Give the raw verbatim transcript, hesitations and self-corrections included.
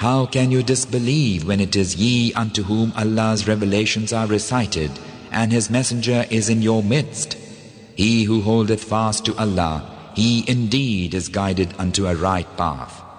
How can you disbelieve when it is ye unto whom Allah's revelations are recited, and His Messenger is in your midst? He who holdeth fast to Allah, he indeed is guided unto a right path.